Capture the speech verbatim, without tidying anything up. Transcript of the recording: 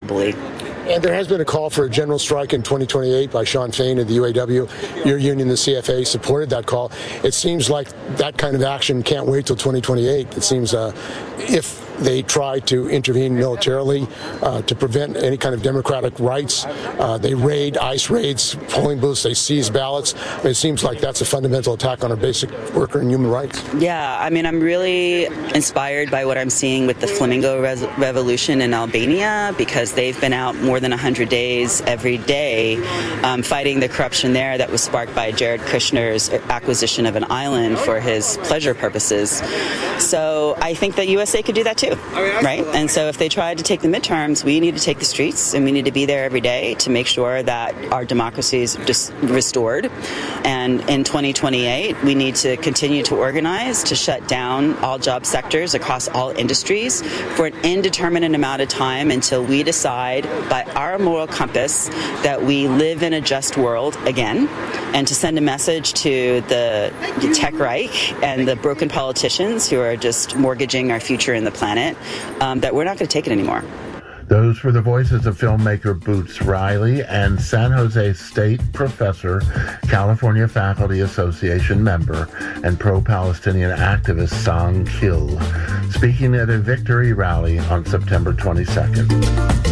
globally. And there has been a call for a general strike in twenty twenty-eight by Shawn Fain of the U A W. Your union, the C F A, supported that call. It seems like that kind of action can't wait till twenty twenty-eight. It seems uh, if they try to intervene militarily uh, to prevent any kind of democratic rights, uh, they raid, ICE raids, polling booths, they seize ballots. I mean, it seems like that's a fundamental attack on our basic worker and human rights. Yeah, I mean, I'm really inspired by what I'm seeing with the Flamingo Res- Revolution in Albania, because they've been out more than one hundred days every day um, fighting the corruption there that was sparked by Jared Kushner's acquisition of an island for his pleasure purposes. So I think that U S A could do that too, right? And so if they tried to take the midterms, we need to take the streets, and we need to be there every day to make sure that our democracy is just restored. And in twenty twenty-eight, we need to continue to organize to shut down all job sectors across all industries for an indeterminate amount of time until we decide by our moral compass that we live in a just world again, and to send a message to the, the tech Reich and the broken politicians who are just mortgaging our future in the planet, um, that we're not going to take it anymore. Those were the voices of filmmaker Boots Riley and San Jose State professor, California Faculty Association member, and pro-Palestinian activist Song Kil, speaking at a victory rally on September twenty-second.